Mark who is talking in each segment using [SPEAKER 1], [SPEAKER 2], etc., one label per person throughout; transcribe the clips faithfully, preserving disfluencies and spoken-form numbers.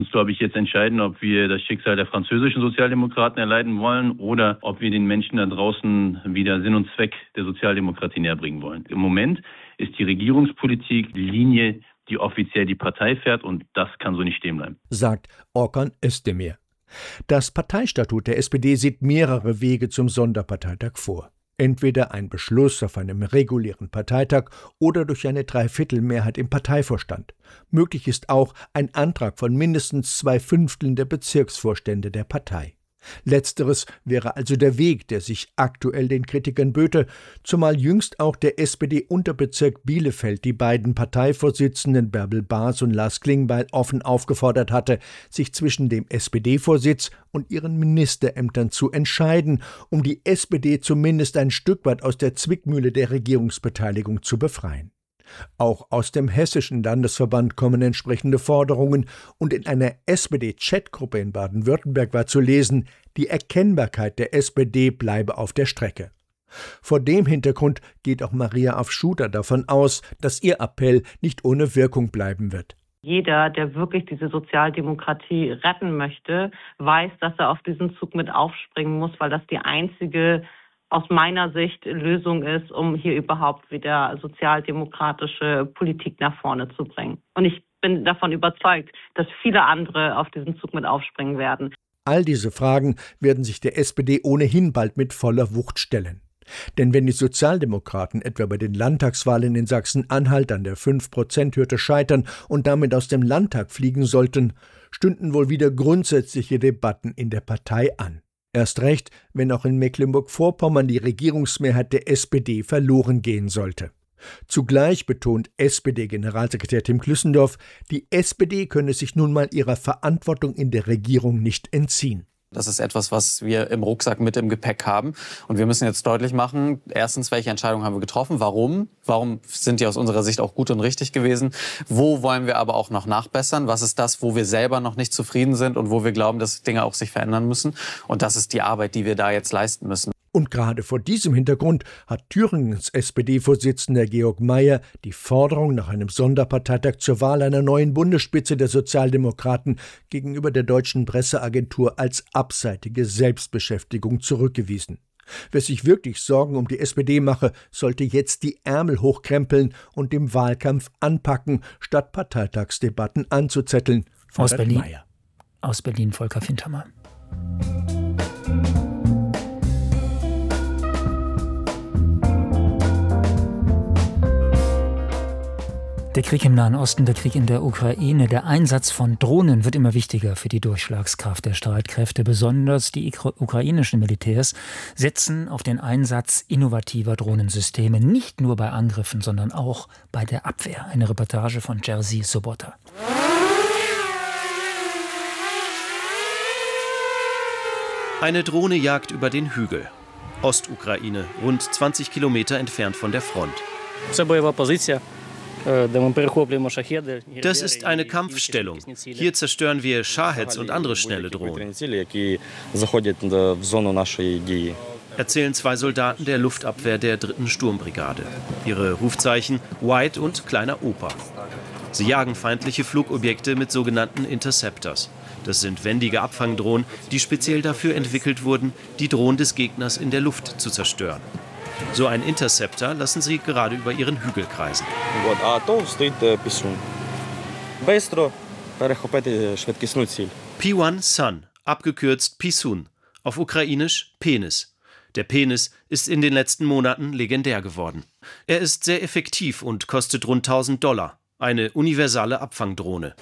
[SPEAKER 1] uns, glaube ich, jetzt entscheiden, ob wir das Schicksal der französischen Sozialdemokraten erleiden wollen oder ob wir den Menschen da draußen wieder Sinn und Zweck der Sozialdemokratie näherbringen wollen. Im Moment ist die Regierungspolitik die Linie, die offiziell die Partei fährt, und das kann so nicht stehen bleiben,
[SPEAKER 2] sagt Orkan Özdemir. Das Parteistatut der S P D sieht mehrere Wege zum Sonderparteitag vor. Entweder ein Beschluss auf einem regulären Parteitag oder durch eine Dreiviertelmehrheit im Parteivorstand. Möglich ist auch ein Antrag von mindestens zwei Fünfteln der Bezirksvorstände der Partei. Letzteres wäre also der Weg, der sich aktuell den Kritikern böte, zumal jüngst auch der S P D-Unterbezirk Bielefeld die beiden Parteivorsitzenden Bärbel Baas und Lars Klingbeil offen aufgefordert hatte, sich zwischen dem S P D-Vorsitz und ihren Ministerämtern zu entscheiden, um die S P D zumindest ein Stück weit aus der Zwickmühle der Regierungsbeteiligung zu befreien. Auch aus dem hessischen Landesverband kommen entsprechende Forderungen, und in einer S P D-Chatgruppe in Baden-Württemberg war zu lesen, die Erkennbarkeit der S P D bleibe auf der Strecke. Vor dem Hintergrund geht auch Maria Afschuter davon aus, dass ihr Appell nicht ohne Wirkung bleiben wird.
[SPEAKER 3] Jeder, der wirklich diese Sozialdemokratie retten möchte, weiß, dass er auf diesen Zug mit aufspringen muss, weil das die einzige aus meiner Sicht Lösung ist, um hier überhaupt wieder sozialdemokratische Politik nach vorne zu bringen. Und ich bin davon überzeugt, dass viele andere auf diesen Zug mit aufspringen werden.
[SPEAKER 2] All diese Fragen werden sich der S P D ohnehin bald mit voller Wucht stellen. Denn wenn die Sozialdemokraten etwa bei den Landtagswahlen in Sachsen-Anhalt an der fünf Prozent Hürde scheitern und damit aus dem Landtag fliegen sollten, stünden wohl wieder grundsätzliche Debatten in der Partei an. Erst recht, wenn auch in Mecklenburg-Vorpommern die Regierungsmehrheit der S P D verloren gehen sollte. Zugleich betont S P D-Generalsekretär Tim Klüssendorf, die S P D könne sich nun mal ihrer Verantwortung in der Regierung nicht entziehen.
[SPEAKER 4] Das ist etwas, was wir im Rucksack mit im Gepäck haben. Und wir müssen jetzt deutlich machen, erstens, welche Entscheidungen haben wir getroffen? Warum? Warum sind die aus unserer Sicht auch gut und richtig gewesen? Wo wollen wir aber auch noch nachbessern? Was ist das, wo wir selber noch nicht zufrieden sind und wo wir glauben, dass Dinge auch sich verändern müssen? Und das ist die Arbeit, die wir da jetzt leisten müssen.
[SPEAKER 2] Und gerade vor diesem Hintergrund hat Thüringens S P D-Vorsitzender Georg Mayer die Forderung nach einem Sonderparteitag zur Wahl einer neuen Bundesspitze der Sozialdemokraten gegenüber der deutschen Presseagentur als abseitige Selbstbeschäftigung zurückgewiesen. Wer sich wirklich Sorgen um die S P D mache, sollte jetzt die Ärmel hochkrempeln und dem Wahlkampf anpacken, statt Parteitagsdebatten anzuzetteln.
[SPEAKER 5] Aus Berlin. Mayer. Aus Berlin, Volker Fintermer. Der Krieg im Nahen Osten, der Krieg in der Ukraine, der Einsatz von Drohnen wird immer wichtiger für die Durchschlagskraft der Streitkräfte. Besonders die ukrainischen Militärs setzen auf den Einsatz innovativer Drohnensysteme, nicht nur bei Angriffen, sondern auch bei der Abwehr. Eine Reportage von Jerzy Sobota.
[SPEAKER 6] Eine Drohne jagt über den Hügel. Ostukraine, rund zwanzig Kilometer entfernt von der Front. Das ist eine Kampfstellung. Hier zerstören wir Schaheds und andere schnelle Drohnen, erzählen zwei Soldaten der Luftabwehr der dritten Sturmbrigade. Ihre Rufzeichen White und Kleiner Opa. Sie jagen feindliche Flugobjekte mit sogenannten Interceptors. Das sind wendige Abfangdrohnen, die speziell dafür entwickelt wurden, die Drohnen des Gegners in der Luft zu zerstören. So ein Interceptor lassen sie gerade über ihren Hügel kreisen. P eins Sun, abgekürzt Pisun, auf ukrainisch Penis. Der Penis ist in den letzten Monaten legendär geworden. Er ist sehr effektiv und kostet rund tausend Dollar. Eine universale Abfangdrohne.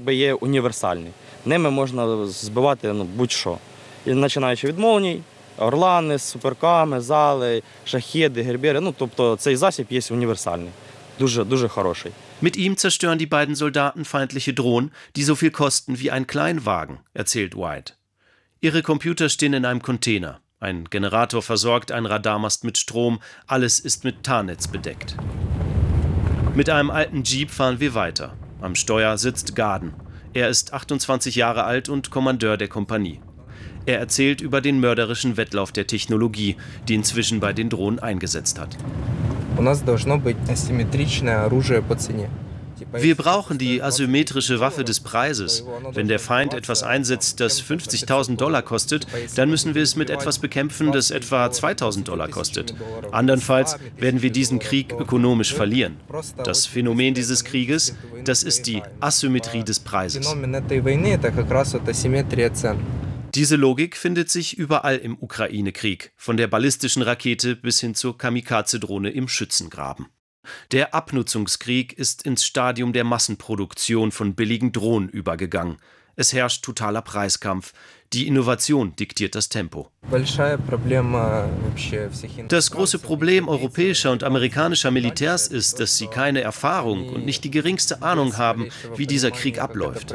[SPEAKER 7] Орлани, суперками, зали, шахеди, гербери. Ну, тобто цей засіб є універсальний. Дуже, дуже хороший.
[SPEAKER 6] Mit ihm zerstören die beiden Soldaten feindliche Drohnen, die so viel kosten wie ein Kleinwagen, erzählt White. Ihre Computer stehen in einem Container. Ein Generator versorgt einen Radarmast mit Strom. Alles ist mit Tarnnetz bedeckt. Mit einem alten Jeep fahren wir weiter. Am Steuer sitzt Gaden. Er ist achtundzwanzig Jahre alt und Kommandeur der Kompanie. Er erzählt über den mörderischen Wettlauf der Technologie, die inzwischen bei den Drohnen eingesetzt hat. Wir brauchen die asymmetrische Waffe des Preises. Wenn der Feind etwas einsetzt, das fünfzigtausend Dollar kostet, dann müssen wir es mit etwas bekämpfen, das etwa zweitausend Dollar kostet. Andernfalls werden wir diesen Krieg ökonomisch verlieren. Das Phänomen dieses Krieges, das ist die Asymmetrie des Preises. Diese Logik findet sich überall im Ukraine-Krieg, von der ballistischen Rakete bis hin zur Kamikaze-Drohne im Schützengraben. Der Abnutzungskrieg ist ins Stadium der Massenproduktion von billigen Drohnen übergegangen. Es herrscht totaler Preiskampf. Die Innovation diktiert das Tempo. Das große Problem europäischer und amerikanischer Militärs ist, dass sie keine Erfahrung und nicht die geringste Ahnung haben, wie dieser Krieg abläuft.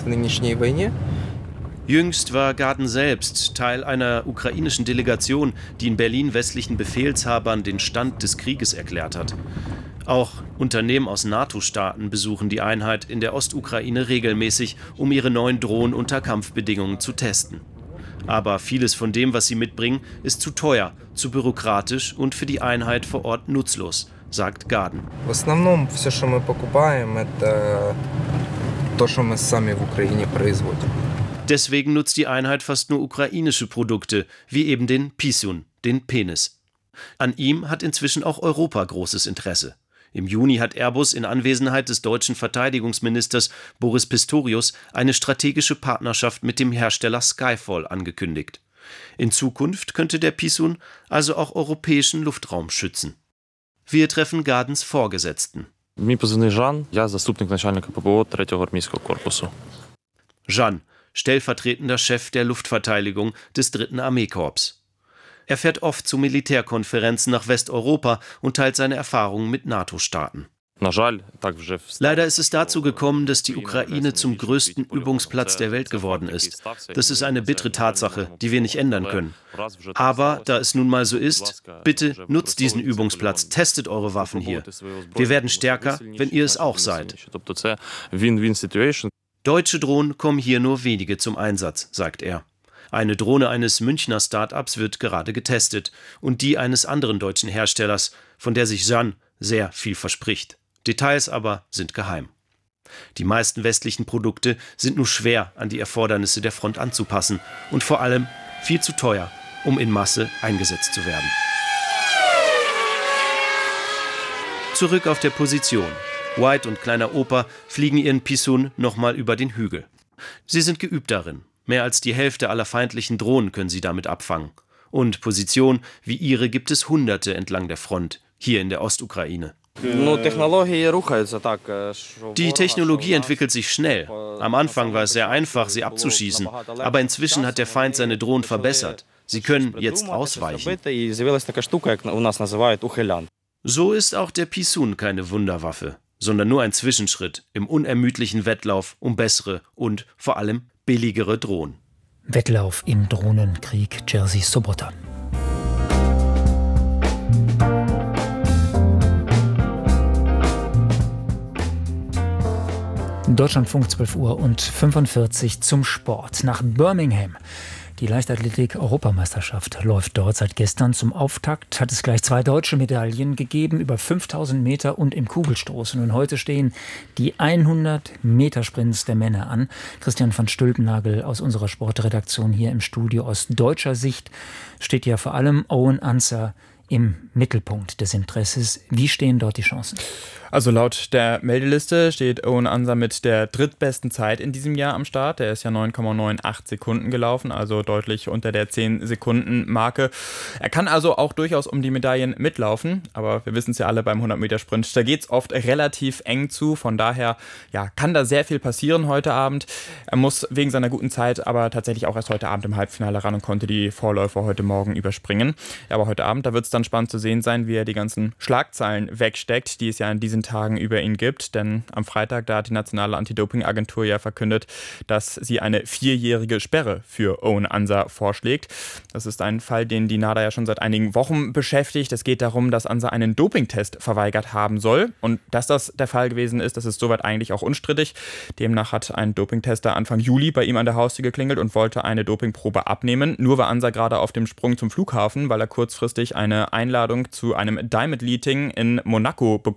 [SPEAKER 6] Jüngst war Garden selbst Teil einer ukrainischen Delegation, die in Berlin westlichen Befehlshabern den Stand des Krieges erklärt hat. Auch Unternehmen aus NATO-Staaten besuchen die Einheit in der Ostukraine regelmäßig, um ihre neuen Drohnen unter Kampfbedingungen zu testen. Aber vieles von dem, was sie mitbringen, ist zu teuer, zu bürokratisch und für die Einheit vor Ort nutzlos, sagt Garden. Deswegen nutzt die Einheit fast nur ukrainische Produkte, wie eben den Pisun, den Penis. An ihm hat inzwischen auch Europa großes Interesse. Im Juni hat Airbus in Anwesenheit des deutschen Verteidigungsministers Boris Pistorius eine strategische Partnerschaft mit dem Hersteller Skyfall angekündigt. In Zukunft könnte der Pisun also auch europäischen Luftraum schützen. Wir treffen Gardens Vorgesetzten. Jan, stellvertretender Chef der Luftverteidigung des dritten Armeekorps. Er fährt oft zu Militärkonferenzen nach Westeuropa und teilt seine Erfahrungen mit NATO-Staaten. Leider ist es dazu gekommen, dass die Ukraine zum größten Übungsplatz der Welt geworden ist. Das ist eine bittere Tatsache, die wir nicht ändern können. Aber da es nun mal so ist, bitte nutzt diesen Übungsplatz, testet eure Waffen hier. Wir werden stärker, wenn ihr es auch seid. Deutsche Drohnen kommen hier nur wenige zum Einsatz, sagt er. Eine Drohne eines Münchner Start-ups wird gerade getestet und die eines anderen deutschen Herstellers, von der sich Jan sehr viel verspricht. Details aber sind geheim. Die meisten westlichen Produkte sind nur schwer an die Erfordernisse der Front anzupassen und vor allem viel zu teuer, um in Masse eingesetzt zu werden. Zurück auf der Position. White und Kleiner Opa fliegen ihren Pisun nochmal über den Hügel. Sie sind geübt darin. Mehr als die Hälfte aller feindlichen Drohnen können sie damit abfangen. Und Positionen wie ihre gibt es Hunderte entlang der Front, hier in der Ostukraine. Die Technologie entwickelt sich schnell. Am Anfang war es sehr einfach, sie abzuschießen. Aber inzwischen hat der Feind seine Drohnen verbessert. Sie können jetzt ausweichen. So ist auch der Pisun keine Wunderwaffe, sondern nur ein Zwischenschritt im unermüdlichen Wettlauf um bessere und vor allem billigere Drohnen.
[SPEAKER 5] Wettlauf im Drohnenkrieg, Jerzy Sobota. Deutschlandfunk zwölf Uhr und fünfundvierzig zum Sport. Nach Birmingham. Die Leichtathletik-Europameisterschaft läuft dort seit gestern. Zum Auftakt hat es gleich zwei deutsche Medaillen gegeben, über fünftausend Meter und im Kugelstoßen. Und heute stehen die hundert Meter Sprints der Männer an. Christian van Stülpnagel aus unserer Sportredaktion hier im Studio. Aus deutscher Sicht steht ja vor allem Owen Ansah im Mittelpunkt des Interesses. Wie stehen dort die Chancen?
[SPEAKER 8] Also laut der Meldeliste steht Owen Ansah mit der drittbesten Zeit in diesem Jahr am Start. Der ist ja neun Komma achtundneunzig Sekunden gelaufen, also deutlich unter der zehn-Sekunden-Marke. Er kann also auch durchaus um die Medaillen mitlaufen, aber wir wissen es ja alle beim hundert Meter Sprint, da geht es oft relativ eng zu. Von daher ja, kann da sehr viel passieren heute Abend. Er muss wegen seiner guten Zeit aber tatsächlich auch erst heute Abend im Halbfinale ran und konnte die Vorläufer heute Morgen überspringen. Ja, aber heute Abend, da wird es dann spannend zu sehen sein, wie er die ganzen Schlagzeilen wegsteckt, die es ja in diesen Tagen über ihn gibt, denn am Freitag, da hat die nationale Anti-Doping-Agentur ja verkündet, dass sie eine vierjährige Sperre für Owen Ansah vorschlägt. Das ist ein Fall, den die NADA ja schon seit einigen Wochen beschäftigt. Es geht darum, dass Ansah einen Dopingtest verweigert haben soll und dass das der Fall gewesen ist, das ist soweit eigentlich auch unstrittig. Demnach hat ein Dopingtester Anfang Juli bei ihm an der Haustür geklingelt und wollte eine Dopingprobe abnehmen. Nur war Ansah gerade auf dem Sprung zum Flughafen, weil er kurzfristig eine Einladung zu einem Diamond Meeting in Monaco bekommen hat.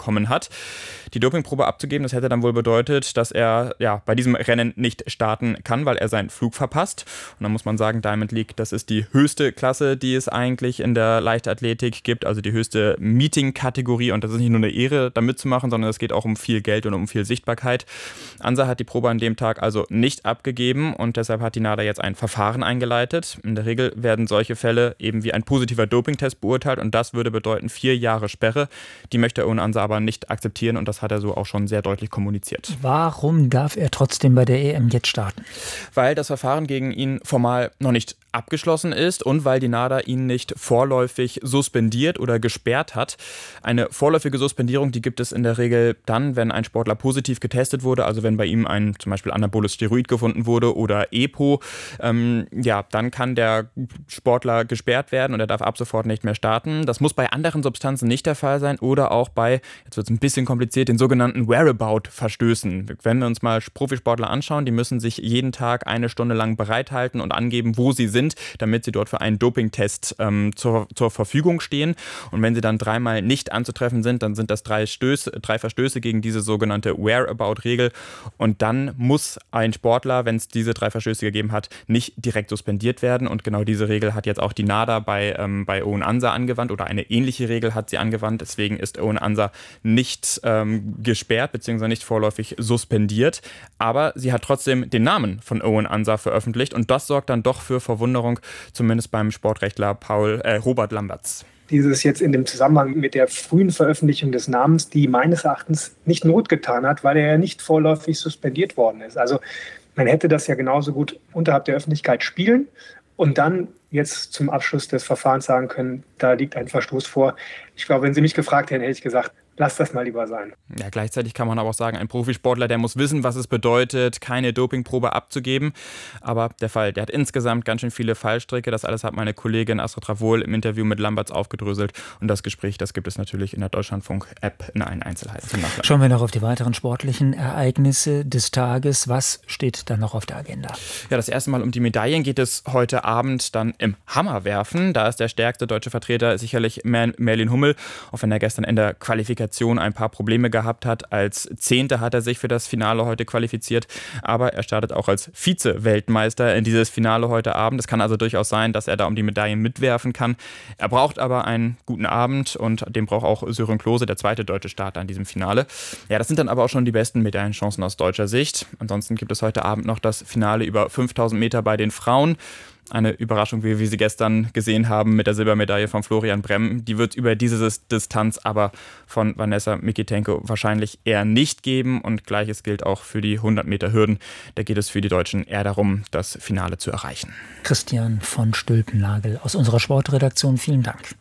[SPEAKER 8] Die Dopingprobe abzugeben, das hätte dann wohl bedeutet, dass er ja bei diesem Rennen nicht starten kann, weil er seinen Flug verpasst. Und dann muss man sagen, Diamond League, das ist die höchste Klasse, die es eigentlich in der Leichtathletik gibt, also die höchste Meeting-Kategorie. Und das ist nicht nur eine Ehre, da mitzumachen, sondern es geht auch um viel Geld und um viel Sichtbarkeit. Ansa hat die Probe an dem Tag also nicht abgegeben und deshalb hat die NADA jetzt ein Verfahren eingeleitet. In der Regel werden solche Fälle eben wie ein positiver Dopingtest beurteilt und das würde bedeuten vier Jahre Sperre. Die möchte Owen Ansa aber nicht akzeptieren und das hat er so auch schon sehr deutlich kommuniziert.
[SPEAKER 5] Warum darf er trotzdem bei der E M jetzt starten?
[SPEAKER 8] Weil das Verfahren gegen ihn formal noch nicht abgeschlossen ist und weil die NADA ihn nicht vorläufig suspendiert oder gesperrt hat. Eine vorläufige Suspendierung, die gibt es in der Regel dann, wenn ein Sportler positiv getestet wurde, also wenn bei ihm ein zum Beispiel anaboles Steroid gefunden wurde oder E P O, ähm, ja, dann kann der Sportler gesperrt werden und er darf ab sofort nicht mehr starten. Das muss bei anderen Substanzen nicht der Fall sein oder auch bei, jetzt wird es ein bisschen kompliziert, den sogenannten Whereabout-Verstößen. Wenn wir uns mal Profisportler anschauen, die müssen sich jeden Tag eine Stunde lang bereithalten und angeben, wo sie sind, damit sie dort für einen Dopingtest ähm, zur, zur Verfügung stehen. Und wenn sie dann dreimal nicht anzutreffen sind, dann sind das drei, Stöße, drei Verstöße gegen diese sogenannte Whereabout-Regel. Und dann muss ein Sportler, wenn es diese drei Verstöße gegeben hat, nicht direkt suspendiert werden. Und genau diese Regel hat jetzt auch die NADA bei, ähm, bei Owen Ansa angewandt oder eine ähnliche Regel hat sie angewandt. Deswegen ist Owen Ansa nicht ähm, gesperrt bzw. nicht vorläufig suspendiert. Aber sie hat trotzdem den Namen von Owen Ansa veröffentlicht und das sorgt dann doch für Verwunderung, zumindest beim Sportrechtler Paul, äh, Robert Lambertz.
[SPEAKER 9] Dieses jetzt in dem Zusammenhang mit der frühen Veröffentlichung des Namens, die meines Erachtens nicht Not getan hat, weil er ja nicht vorläufig suspendiert worden ist. Also man hätte das ja genauso gut unterhalb der Öffentlichkeit spielen und dann jetzt zum Abschluss des Verfahrens sagen können, da liegt ein Verstoß vor. Ich glaube, wenn Sie mich gefragt hätten, hätte ich gesagt, lass das mal lieber sein.
[SPEAKER 8] Ja, gleichzeitig kann man aber auch sagen, ein Profisportler, der muss wissen, was es bedeutet, keine Dopingprobe abzugeben. Aber der Fall, der hat insgesamt ganz schön viele Fallstricke. Das alles hat meine Kollegin Astrid Ravohl im Interview mit Lambertz aufgedröselt. Und das Gespräch, das gibt es natürlich in der Deutschlandfunk-App in allen Einzelheiten zum Nachladen.
[SPEAKER 5] Schauen wir noch auf die weiteren sportlichen Ereignisse des Tages. Was steht da noch auf der Agenda?
[SPEAKER 8] Ja, das erste Mal um die Medaillen geht es heute Abend dann im Hammerwerfen. Da ist der stärkste deutsche Vertreter sicherlich Merlin Hummel, auch wenn er gestern in der Qualifikation ein paar Probleme gehabt hat. Als Zehnter hat er sich für das Finale heute qualifiziert, aber er startet auch als Vize-Weltmeister in dieses Finale heute Abend. Es kann also durchaus sein, dass er da um die Medaillen mitwerfen kann. Er braucht aber einen guten Abend und den braucht auch Sören Klose, der zweite deutsche Starter an diesem Finale. Ja, das sind dann aber auch schon die besten Medaillenchancen aus deutscher Sicht. Ansonsten gibt es heute Abend noch das Finale über fünftausend Meter bei den Frauen. Eine Überraschung, wie wir sie gestern gesehen haben mit der Silbermedaille von Florian Bremm. Die wird über diese Distanz aber von Vanessa Mikitenko wahrscheinlich eher nicht geben. Und Gleiches gilt auch für die hundert Meter Hürden. Da geht es für die Deutschen eher darum, das Finale zu erreichen.
[SPEAKER 5] Christian von Stülpnagel aus unserer Sportredaktion, vielen Dank.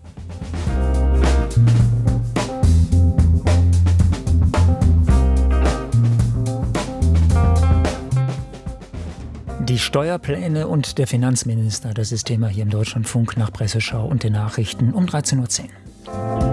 [SPEAKER 5] Die Steuerpläne und der Finanzminister, das ist Thema hier im Deutschlandfunk nach Presseschau und den Nachrichten um dreizehn Uhr zehn.